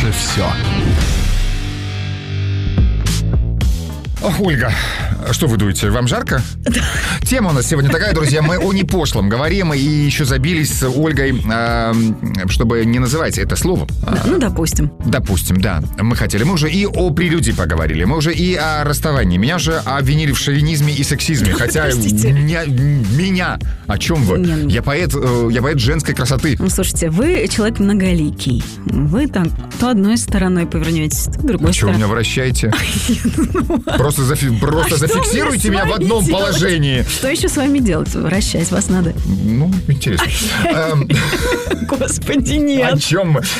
уже все. Ольга, что вы дуете? Вам жарко? Да. Тема у нас сегодня такая, друзья. Мы о непошлом говорим и еще забились с Ольгой, чтобы не называть это словом. Ну, допустим. Допустим, да. Мы хотели. Мы уже и о прелюдии поговорили. Мы уже и о расставании. Меня же обвинили в шовинизме и сексизме. Хотя меня... О чем вы? Я поэт женской красоты. Ну, слушайте, вы человек многоликий. Вы так то одной стороной повернетесь, то другой стороной. Что вы меня вращаете? Просто зафиксируйте меня в одном положении. Что еще с вами делать? Вращать вас надо. Ну, интересно. Господи, нет. О чем мы?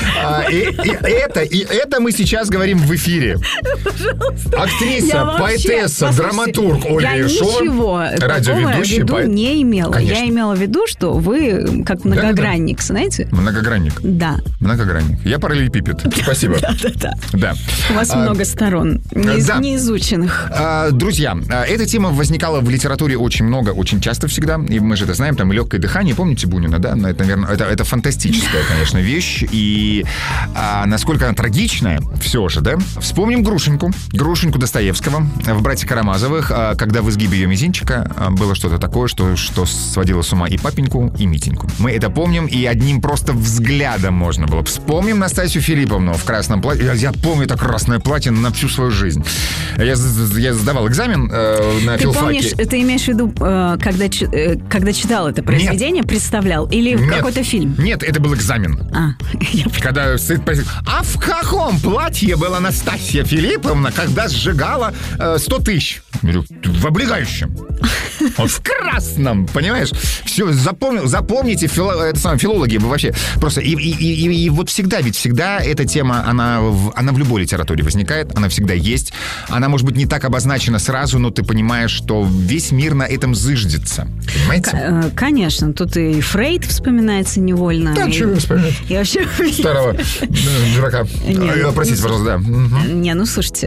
Это мы сейчас говорим в эфире. Пожалуйста. Актриса, поэтесса, драматург Ольга Ершова. Я ничего такого в виду не имела. Конечно. Я имела в виду, что вы как многогранник, знаете? Многогранник? Да. Многогранник. Я параллелепипед. Спасибо. Да. У вас много сторон, неизученных. Друзья, эта тема возникала в литературе очень много, очень часто всегда. И мы же это знаем, там и «Легкое дыхание». Помните Бунина, да? Это, наверное, это фантастическая, конечно, вещь. И насколько она трагичная, все же, да? Вспомним Грушеньку Достоевского в «Братьях Карамазовых», когда в изгибе ее мизинчика было что-то такое, что сводило с ума и папеньку, и Митеньку. Мы это помним, и одним просто взглядом можно было. Вспомним Настасью Филипповну в красном платье. Я помню это красное платье на всю свою жизнь. Я сдавал экзамен на филфаке. Ты помнишь, ты имеешь в виду, когда читал это произведение, представлял? Или какой-то фильм? Нет, это был экзамен. Когда сын спросил, а в каком платье была Настасья Филипповна, когда сжигала 100 тысяч? Я говорю, в облегающем. В красном, понимаешь? Все, запомните, филологи вообще. Просто, и вот всегда эта тема, она в любой литературе возникает, она всегда есть. Она, может быть, не так обозначена сразу, но ты понимаешь, что весь мир на этом зыждется. Понимаете? Конечно, тут и Фрейд вспоминается невольно. Да, чего вспоминать? И вообще... Старого дурака. Простите, пожалуйста, да. Не, ну, слушайте,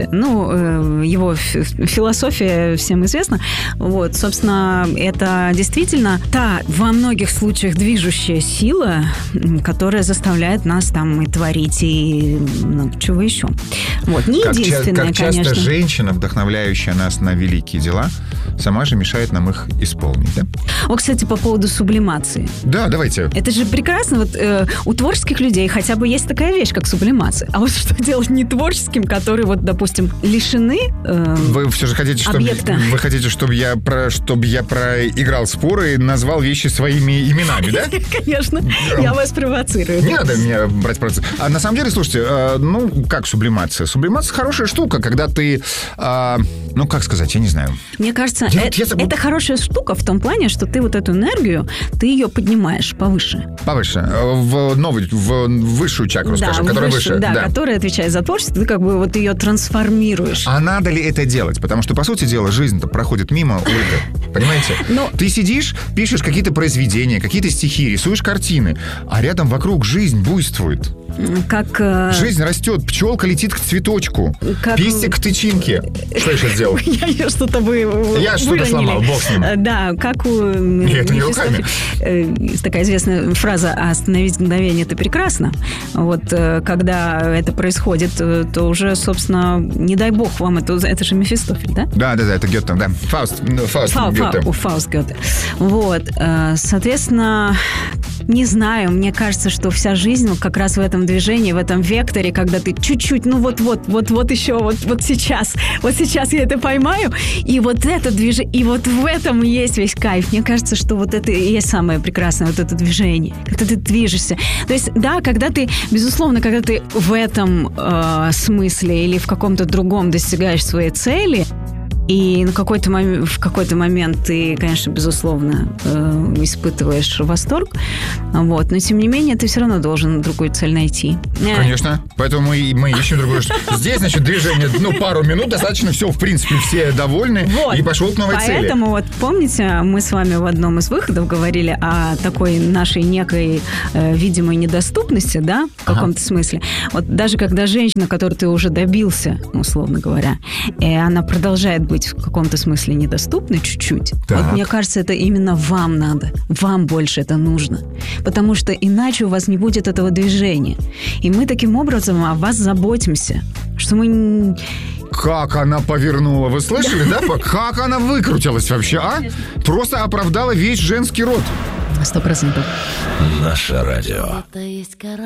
его философия всем известна. Вот, собственно, это действительно та во многих случаях движущая сила, которая заставляет нас там и творить, и чего еще. Вот, не единственная, как конечно. часто женщина, вдохновляющая нас на великие дела, сама же мешает нам их исполнить, да? Кстати, по поводу сублимации. Да, давайте. Это же прекрасно. Вот у творческих людей хотя бы есть такая вещь, как сублимация. А вот что делать не творческим, которые, вот, допустим, лишены Вы все же хотите, чтобы я проиграл споры и назвал вещи своими именами, да? Конечно. Я вас провоцирую. Не надо меня брать провоцию. А на самом деле, слушайте, как сублимация? Сублимация хорошая штука, когда ты, как сказать, я не знаю. Мне кажется, это хорошая штука в том плане, что ты вот эту энергию, ты ее поднимаешь повыше. Повыше. В высшую чакру, скажем, которая выше. Да, которая отвечает за творчество, ты как бы вот ее трансформируешь. А надо ли это делать? Потому что, по сути дела, жизнь-то проходит мимо, Ольга. Понимаете? Ты сидишь, пишешь какие-то произведения, какие-то стихи, рисуешь картины, а рядом вокруг жизнь буйствует. Жизнь растет, пчелка летит к цветочку, пестик к тычинке. Что я сейчас сделал? Я что-то Я что-то сломал, бог с ним. Да, как у... Нет, это не руками. Такая известная фраза «остановить мгновение – это прекрасно». Вот когда это происходит, то уже, собственно, не дай бог вам, это же Мефистофель, да? Да, это Гёте, да. Фауст Гёте. Фауст Гёте. Вот, соответственно, не знаю, мне кажется, что вся жизнь как раз в этом движении, в этом векторе, когда ты чуть-чуть, вот еще, вот сейчас я это поймаю, и вот это движение, и вот в этом есть весь кайф. Мне кажется, что вот это и есть самое прекрасное, вот это движение, когда ты движешься. То есть, да, когда ты в этом смысле или в каком-то другом достигаешь своей цели, и в какой-то момент ты, конечно, безусловно, испытываешь восторг, вот, но тем не менее ты все равно должен другую цель найти. Конечно, поэтому мы ищем другую. Здесь, значит, движение, пару минут достаточно, все, в принципе, все довольны, и пошел к новой цели. Поэтому, вот, помните, мы с вами в одном из выходов говорили о такой нашей некой видимой недоступности, да, в каком-то смысле. Вот даже когда женщина, которой ты уже добился, условно говоря, и она продолжает быть быть в каком-то смысле недоступны чуть-чуть. Так. Вот мне кажется, это именно вам надо. Вам больше это нужно. Потому что иначе у вас не будет этого движения. И мы таким образом о вас заботимся. Что мы... Как она повернула, вы слышали, да? Как она выкрутилась вообще, а? Просто оправдала весь женский род. 100%. Наше радио.